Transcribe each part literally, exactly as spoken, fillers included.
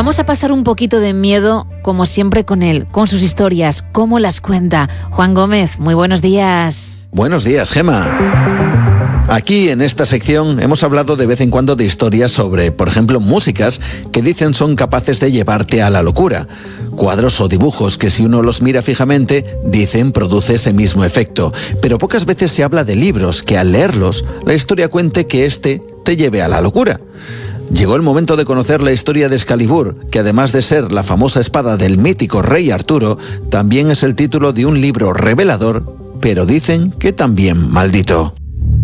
Vamos a pasar un poquito de miedo, como siempre, con él, con sus historias, cómo las cuenta. Juan Gómez, muy buenos días. Buenos días, Gema. Aquí en esta sección hemos hablado de vez en cuando de historias sobre, por ejemplo, músicas que dicen son capaces de llevarte a la locura. Cuadros o dibujos que si uno los mira fijamente, dicen produce ese mismo efecto. Pero pocas veces se habla de libros que al leerlos, la historia cuente que este te lleve a la locura. Llegó el momento de conocer la historia de Excalibur, que además de ser la famosa espada del mítico rey Arturo, también es el título de un libro revelador, pero dicen que también maldito.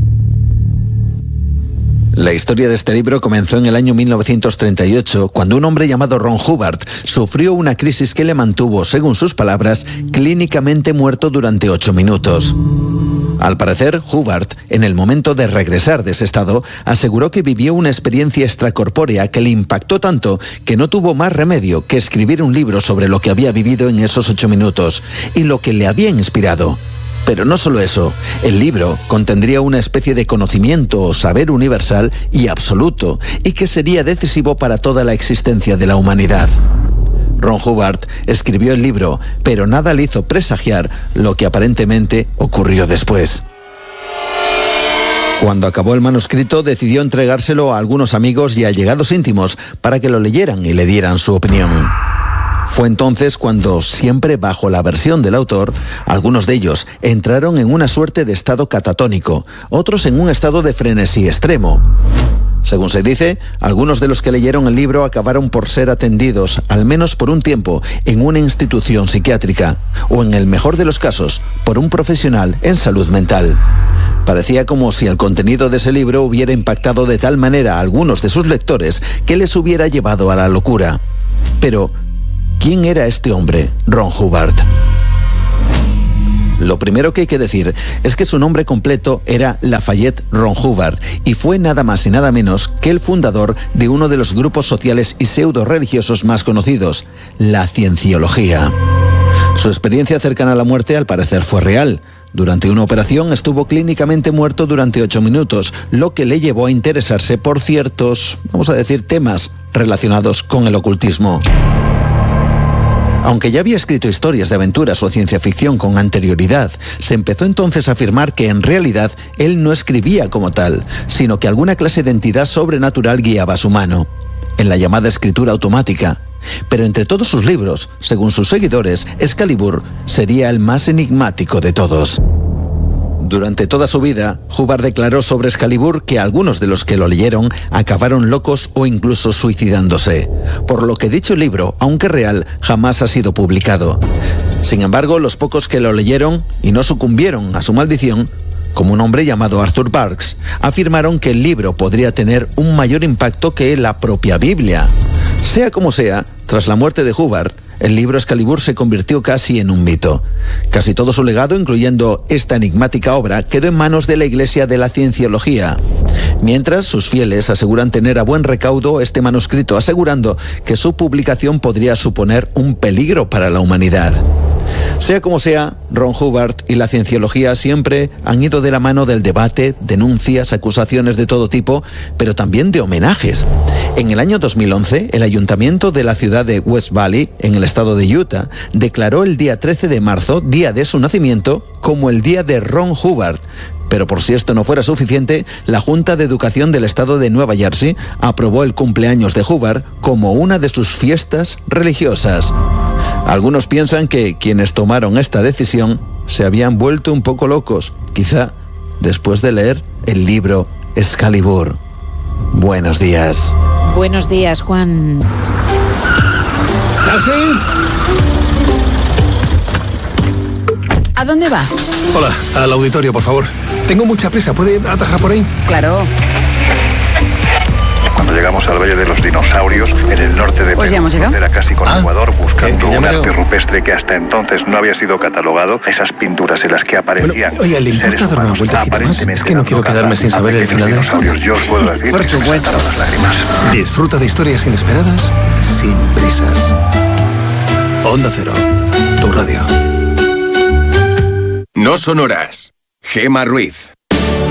La historia de este libro comenzó en el año mil novecientos treinta y ocho, cuando un hombre llamado Ron Hubbard sufrió una crisis que le mantuvo, según sus palabras, clínicamente muerto durante ocho minutos. Al parecer, Hubbard, en el momento de regresar de ese estado, aseguró que vivió una experiencia extracorpórea que le impactó tanto que no tuvo más remedio que escribir un libro sobre lo que había vivido en esos ocho minutos y lo que le había inspirado. Pero no solo eso, el libro contendría una especie de conocimiento o saber universal y absoluto, y que sería decisivo para toda la existencia de la humanidad. Ron Hubbard escribió el libro, pero nada le hizo presagiar lo que aparentemente ocurrió después. Cuando acabó el manuscrito, decidió entregárselo a algunos amigos y allegados íntimos para que lo leyeran y le dieran su opinión. Fue entonces cuando, siempre bajo la versión del autor, algunos de ellos entraron en una suerte de estado catatónico, otros en un estado de frenesí extremo. Según se dice, algunos de los que leyeron el libro acabaron por ser atendidos, al menos por un tiempo, en una institución psiquiátrica, o en el mejor de los casos, por un profesional en salud mental. Parecía como si el contenido de ese libro hubiera impactado de tal manera a algunos de sus lectores que les hubiera llevado a la locura. Pero, ¿quién era este hombre, Ron Hubbard? Lo primero que hay que decir es que su nombre completo era Lafayette Ron Hubbard y fue nada más y nada menos que el fundador de uno de los grupos sociales y pseudo-religiosos más conocidos, la Cienciología. Su experiencia cercana a la muerte al parecer fue real. Durante una operación estuvo clínicamente muerto durante ocho minutos, lo que le llevó a interesarse por ciertos, vamos a decir, temas relacionados con el ocultismo. Aunque ya había escrito historias de aventuras o ciencia ficción con anterioridad, se empezó entonces a afirmar que en realidad él no escribía como tal, sino que alguna clase de entidad sobrenatural guiaba su mano, en la llamada escritura automática. Pero entre todos sus libros, según sus seguidores, Excalibur sería el más enigmático de todos. Durante toda su vida, Hubbard declaró sobre Excalibur que algunos de los que lo leyeron acabaron locos o incluso suicidándose, por lo que dicho libro, aunque real, jamás ha sido publicado. Sin embargo, los pocos que lo leyeron y no sucumbieron a su maldición, como un hombre llamado Arthur Parks, afirmaron que el libro podría tener un mayor impacto que la propia Biblia. Sea como sea, tras la muerte de Hubbard, el libro Excalibur se convirtió casi en un mito. Casi todo su legado, incluyendo esta enigmática obra, quedó en manos de la Iglesia de la Cienciología. Mientras, sus fieles aseguran tener a buen recaudo este manuscrito, asegurando que su publicación podría suponer un peligro para la humanidad. Sea como sea, Ron Hubbard y la Cienciología siempre han ido de la mano del debate, denuncias, acusaciones de todo tipo, pero también de homenajes. En el año dos mil once, el ayuntamiento de la ciudad de West Valley, en el estado de Utah, declaró el día trece de marzo, día de su nacimiento, como el día de Ron Hubbard. Pero por si esto no fuera suficiente, la Junta de Educación del estado de Nueva Jersey aprobó el cumpleaños de Hubbard como una de sus fiestas religiosas. Algunos piensan que quienes tomaron esta decisión se habían vuelto un poco locos, quizá después de leer el libro Excalibur. Buenos días. Buenos días, Juan. ¿Taxi? ¿A dónde va? Hola, al auditorio, por favor. Tengo mucha prisa, ¿puede atajar por ahí? Claro. Cuando llegamos al Valle de los Dinosaurios, en el norte de pues Perú, frontera casi con ah, Ecuador, buscando que, que un arte veo. rupestre que hasta entonces no había sido catalogado, esas pinturas en las que aparecían... Bueno, oye, ¿le importa dar una vueltecita más? Es que no quiero quedarme sin saber el final de la historia. Yo os puedo decir por supuesto. las lágrimas. Disfruta de historias inesperadas, sin prisas. Onda Cero, tu radio. No son horas. Gema Ruiz.